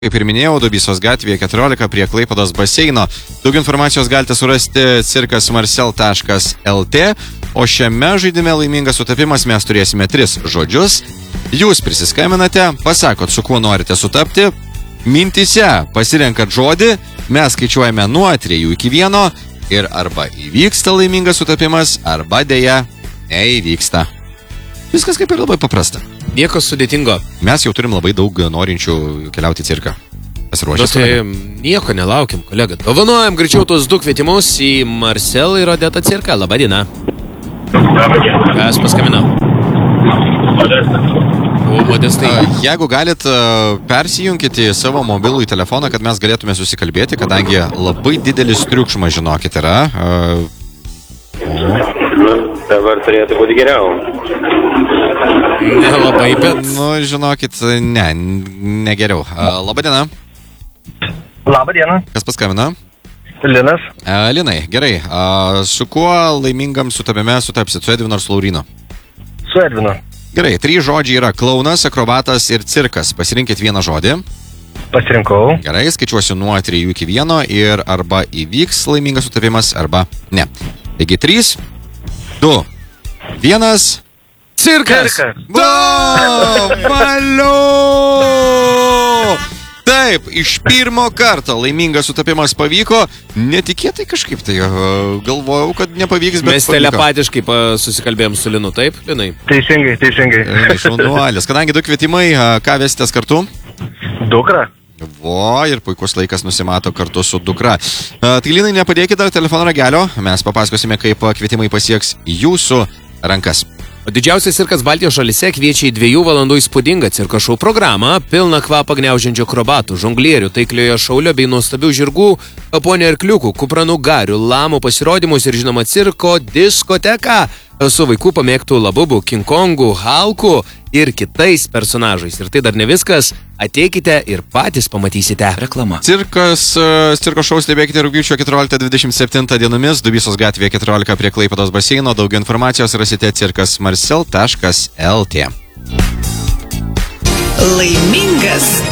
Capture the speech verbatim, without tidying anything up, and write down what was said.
Kaip ir minėjau, Dubysos gatvėje keturiolika prie Klaipėdos baseino. Daug informacijos galite surasti cirkas marcel taškas el tė, o šiame žaidime laimingas sutapimas mes turėsime tris žodžius. Jūs prisiskambinate, pasakot, su kuo norite sutapti, mintise pasirenkat žodį, mes skaičiuojame nuo trijų iki vieno ir arba įvyksta laimingas sutapimas, arba dėja neįvyksta. Viskas kaip ir labai paprasta. Nieko sudėtingo. Mes jau turim labai daug norinčių keliauti į cirką. Pasiruošęs? Nu, tai nieko nelaukim, kolega. Dovanojam greičiau tos du kvietimus į Marcel ir Odeta cirką. Labą dieną. Kas paskambino? O, Modestai. Jeigu galit, persijunkite į savo mobilų į telefoną, kad mes galėtume susikalbėti, kadangi labai didelis triukšmas, žinokit, yra. Dabar turėtų būti geriau. Nelabai, bet... Nu, žinokit, ne, ne geriau. Labą dieną. Labą dieną. Kas paskambina? Linas. Linai, gerai. Su kuo laimingam sutapime sutapsit? Su Edvinu ar su Laurynu? Su Edvinu. Gerai, trys žodžiai yra klaunas, akrobatas ir cirkas. Pasirinkit vieną žodį. Pasirinkau. Gerai, skaičiuosiu nuo trijų iki vieno ir arba įvyks laimingas sutapimas, arba ne. Taigi, trys, du, vienas... Cirkas! Do, valio! Taip, iš pirmo karto laimingas sutapimas pavyko. Netikėtai kažkaip tai galvojau, kad nepavyks, bet mes pavyko. telepatiškai susikalbėjom su Linu, taip, Linai? Teisingai, teisingai. Šaunuolis. Kadangi du kvietimai, ką vesitės kartu? Dukra. Vo, ir puikus laikas nusimato kartu su dukra. Tai Linai, nepadėkite dar telefono ragelio. Mes papasakosime, kaip kvietimai pasieks jūsų rankas. O didžiausias cirkas Baltijos šalyse kviečia į dviejų valandų įspūdingą cirko šou programą, pilną kvapą gniaužiančių akrobatų, žonglierių, taikliojo šaulio bei nuostabių žirgų, ponio arkliukų, kupranų garių, lamų pasirodymus ir žinoma cirko diskoteką su vaikų pamėgtų Labubų, King Kongų, Halkų ir kitais personažais. Ir tai dar ne viskas. Ateikite ir patys pamatysite. Reklama. Cirkas, cirko šou stebėkite rugpjūčio keturioliktą dvidešimt septintą dienomis, Dubysos gatvėje keturiolika prie Klaipėdos baseino. Daugiau informacijos rasite cirkas marcel taškas el tė. Laimingas